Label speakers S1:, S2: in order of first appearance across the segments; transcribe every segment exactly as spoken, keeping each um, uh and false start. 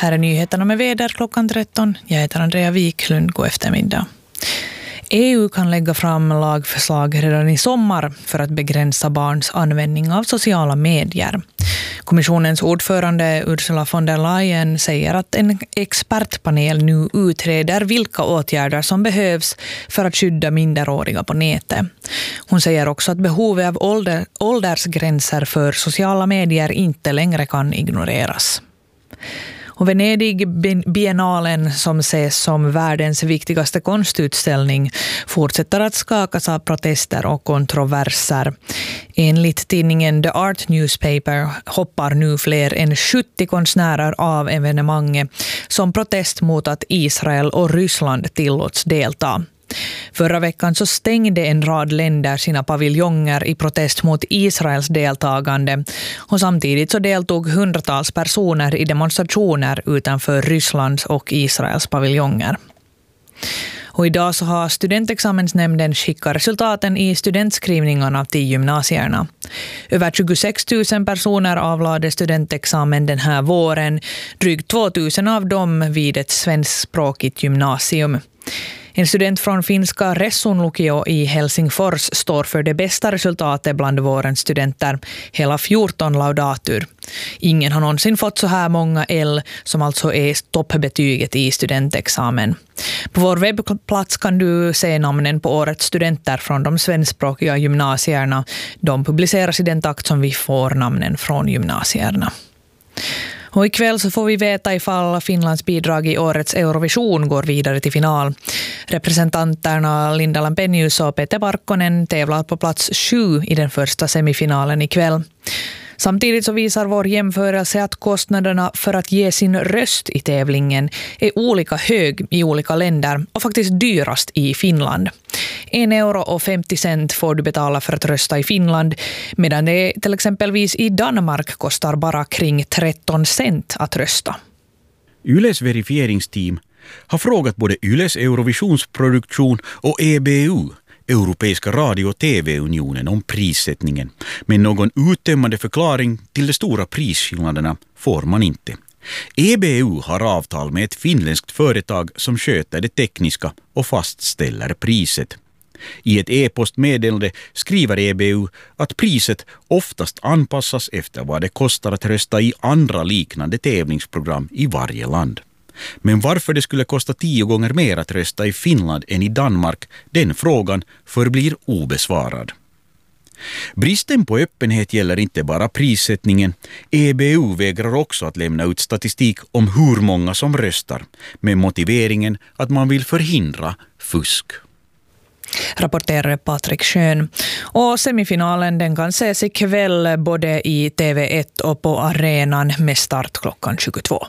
S1: Här är nyheterna med väder klockan tretton. Jag heter Andrea Wiklund. God eftermiddag. E U kan lägga fram lagförslag redan i sommar för att begränsa barns användning av sociala medier. Kommissionens ordförande Ursula von der Leyen säger att en expertpanel nu utreder vilka åtgärder som behövs för att skydda minderåriga på nätet. Hon säger också att behovet av ålder, åldersgränser för sociala medier inte längre kan ignoreras. Och Venedig-biennalen, som ses som världens viktigaste konstutställning, fortsätter att skakas av protester och kontroverser. Enligt tidningen The Art Newspaper hoppar nu fler än sjuttio konstnärer av evenemanget som protest mot att Israel och Ryssland tillåts delta. Förra veckan så stängde en rad länder sina paviljonger i protest mot Israels deltagande, och samtidigt så deltog hundratals personer i demonstrationer utanför Rysslands och Israels paviljonger. Och idag så har studentexamensnämnden skickat resultaten i studentskrivningarna till gymnasierna. Över tjugosex tusen personer avlade studentexamen den här våren, drygt två tusen av dem vid ett svenskspråkigt gymnasium. En student från finska Ressun Lukio i Helsingfors står för det bästa resultatet bland vårens studenter, hela fjorton laudatur. Ingen har någonsin fått så här många L, som alltså är toppbetyget i studentexamen. På vår webbplats kan du se namnen på årets studenter från de svenskspråkiga gymnasierna. De publiceras i den takt som vi får namnen från gymnasierna. Och ikväll så får vi veta ifall Finlands bidrag i årets Eurovision går vidare till final. Representanterna Linda Lampenius och Peter Parkkonen tävlar på plats sju i den första semifinalen ikväll. Samtidigt så visar vår jämförelse att kostnaderna för att ge sin röst i tävlingen är olika hög i olika länder och faktiskt dyrast i Finland. En euro och femtio cent får du betala för att rösta i Finland, medan det till exempelvis i Danmark kostar bara kring tretton cent att rösta.
S2: Yles verifieringsteam har frågat både Yles Eurovisionsproduktion och E B U, Europeiska radio- och tv-unionen, om prissättningen. Men någon uttömmande förklaring till de stora prisskillnaderna får man inte. E B U har avtal med ett finländskt företag som sköter det tekniska och fastställer priset. I ett e-postmeddelande skriver E B U att priset oftast anpassas efter vad det kostar att rösta i andra liknande tävlingsprogram i varje land. Men varför det skulle kosta tio gånger mer att rösta i Finland än i Danmark, den frågan förblir obesvarad. Bristen på öppenhet gäller inte bara prissättningen. E B U vägrar också att lämna ut statistik om hur många som röstar, med motiveringen att man vill förhindra fusk.
S1: Rapporterar Patrik Schön. Och semifinalen den kan ses ikväll både i T V ett och på arenan med start klockan tjugotvå.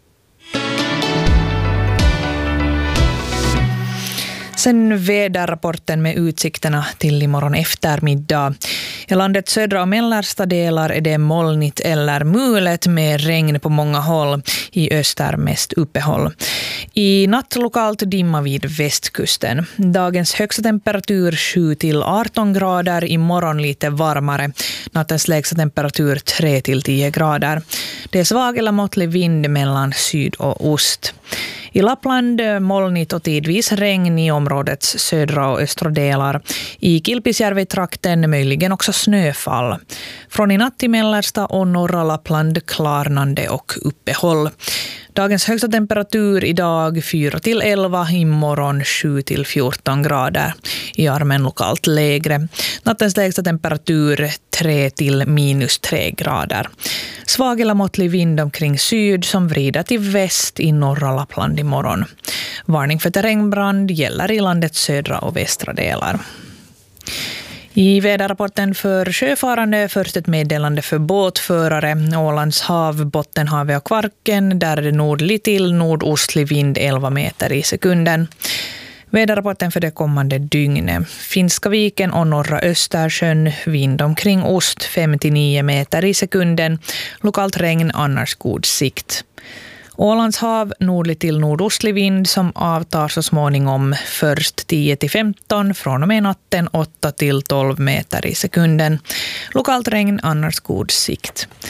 S1: Sen väderrapporten med utsikterna till imorgon eftermiddag. I landets södra och mellersta delar är det molnigt eller mulet med regn på många håll. I öster mest uppehåll. I natt lokalt dimma vid västkusten. Dagens högsta temperatur sju till arton grader, imorgon lite varmare. Nattens lägsta temperatur tre till tio grader. Det är svag eller måttlig vind mellan syd och ost. I Lappland molnigt och tidvis regn i områdets södra och östra delar. I Kilpisjärvi-trakten möjligen också snöfall. Från i natt i mellersta och norra Lappland klarnande och uppehåll. Dagens högsta temperatur idag fyra till elva, imorgon sju till fjorton grader. I armen lokalt lägre. Nattens lägsta temperatur tre till minus tre grader. Svag eller måttlig vind omkring syd som vrider till väst i norra Lappland imorgon. Varning för terrängbrand gäller i landets södra och västra delar. I väderrapporten för sjöfarande först ett meddelande för båtförare. Ålands hav, Bottenhavet och Kvarken, där är det nordlig till nordostlig vind elva meter i sekunden. Väderrapporten för det kommande dygnet. Finska viken och norra Östersjön, vind omkring ost fem till nio meter i sekunden. Lokalt regn, annars god sikt. Ålands hav, nordlig till nordostlig vind som avtar så småningom, först tio till femton, från och med natten åtta till tolv meter i sekunden. Lokalt regn, annars god sikt.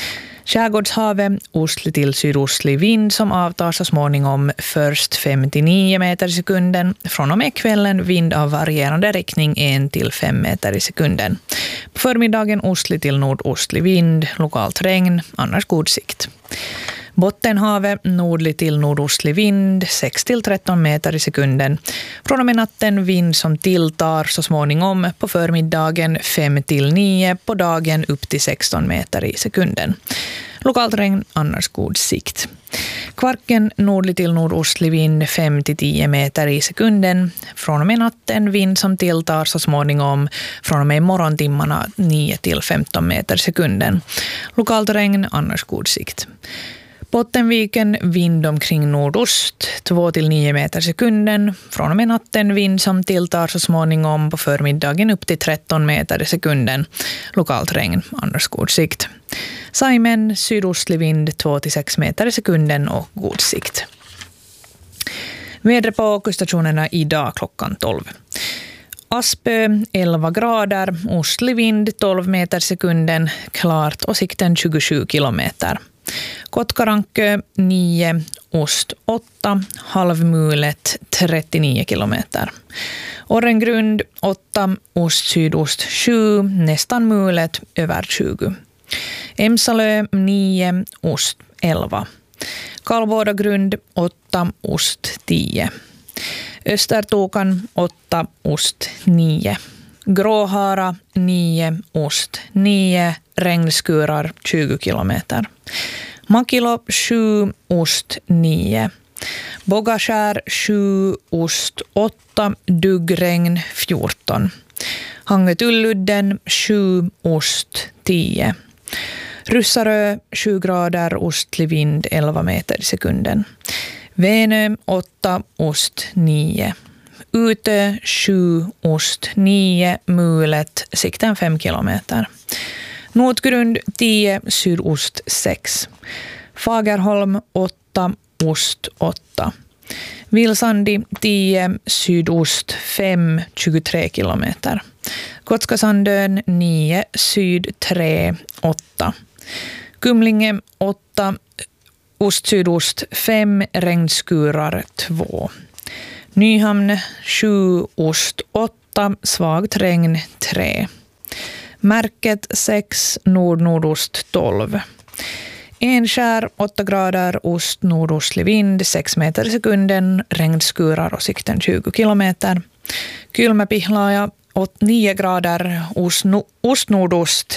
S1: Skärgårdshavet, ostlig till sydostlig vind som avtar så småningom först fem till nio meter i sekunden. Från och med kvällen vind av varierande riktning en till fem meter i sekunden. På förmiddagen ostlig till nordostlig vind, lokalt regn, annars god sikt. Bottenhavet, nordlig till nordostlig vind, sex till tretton meter i sekunden. Från och med natten vind som tilltar så småningom, på förmiddagen fem till nio, på dagen upp till sexton meter i sekunden. Lokalt regn, annars god sikt. Kvarken, nordlig till nordostlig vind, fem till tio meter i sekunden. Från och med natten vind som tilltar så småningom, från och med morgontimmarna nio till femton meter i sekunden. Lokalt regn, annars god sikt. Bottenviken, vind omkring nordost, två till nio meter sekunden. Från och med natten vind som tilltar så småningom, på förmiddagen upp till tretton meter i sekunden. Lokalt regn, annars god sikt. Saimen, sydostlig vind, två till sex meter i sekunden och god sikt. Vädret på kuststationerna idag klockan tolv. Aspö, elva grader, ostlig vind, tolv meter i sekunden, klart och sikten tjugosju kilometer. Kotkarankö, nio, ost åtta, halvmulet trettionio kilometer. Orrengrund åtta, ost sydost sju, nästan mulet över tjugo. Emsalö nio, ost elva. Kalvådagrund åtta, ost tio. Östertokan åtta, ost nio. Gråhara nio, ost nio, regnskurar tjugo kilometer. Makilo sju, ost nio. Bogaskär sju, ost åtta, duggregn fjorton. Hangetulludden sju, ost tio. Ryssarö sju grader, ostlig vind elva meter i sekunden. Vänö åtta, ost nio. Utö sju, ost nio, mulet sikten fem kilometer. Notgrund tio, sydost sex. Fagerholm åtta, ost åtta. Vilsandi tio, sydost fem, tjugotre kilometer. Kotskasandön nio, syd tre, åtta. Kumlinge åtta, ost sydost fem, regnskurar två. Nyhamn sju, ost åtta, svagt regn tre. Märket sex, nord-nordost tolv. Enskär åtta grader, ost nordostlig vind sex meter i sekunden, regnskurar och sikten tjugo kilometer. Kylmäpihlaja nio grader, ost, ost nordost